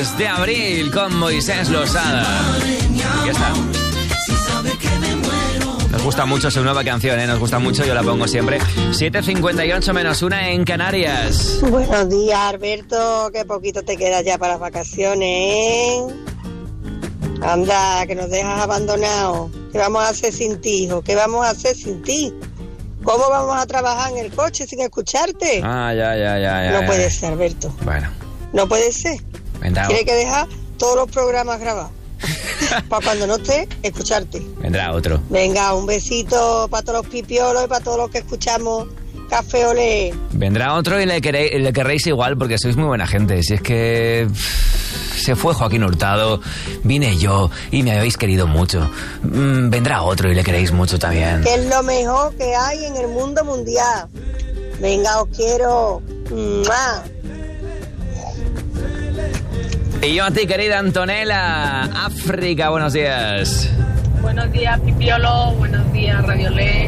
mes de abril con Moisés Losada. Y ya está. Nos gusta mucho su nueva canción, nos gusta mucho, yo la pongo siempre. 7:58 menos 1 en Canarias. Buenos días, Alberto, que poquito te queda ya para las vacaciones, ¿eh? Anda, que nos dejas abandonados. ¿Qué vamos a hacer sin ti, hijo? ¿Qué vamos a hacer sin ti? ¿Cómo vamos a trabajar en el coche sin escucharte? Ya. No puede ser, Alberto. Bueno. No puede ser. Vendrá. Tiene que dejar todos los programas grabados. Para cuando no esté, escucharte. Vendrá otro. Venga, un besito para todos los pipiolos y para todos los que escuchamos Café Olé. Vendrá otro y le querréis igual porque sois muy buena gente. Si es que se fue Joaquín Hurtado, vine yo y me habéis querido mucho. Vendrá otro y le queréis mucho también. Que es lo mejor que hay en el mundo mundial. Venga, os quiero. ¡Mua! Y yo a ti, querida Antonella, África, buenos días. Buenos días, Pipiolo, buenos días, Radiolé.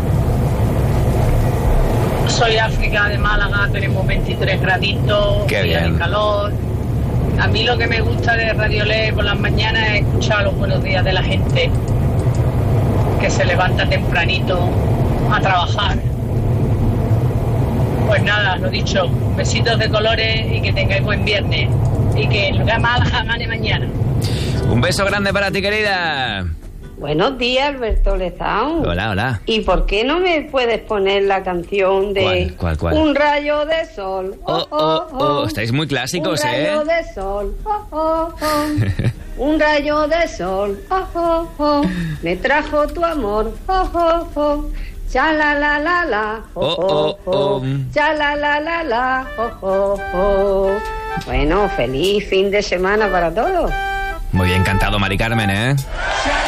Soy África de Málaga, tenemos 23 graditos, qué días bien. de calor. A mí lo que me gusta de Radiolé por las mañanas es escuchar los buenos días de la gente que se levanta tempranito a trabajar. Pues nada, lo dicho, besitos de colores y que tengáis buen viernes. Y que el Málaga gane mañana. Un beso grande para ti, querida. Buenos días, Alberto Lezán. Hola. ¿Y por qué no me puedes poner la canción de ¿Cuál? Un rayo de sol? Estáis muy clásicos, Un rayo de sol. Un rayo de sol. Me trajo tu amor. Cha la la la la. Cha la la la la. Bueno, feliz fin de semana para todos. Muy bien cantado, Mari Carmen, ¿eh?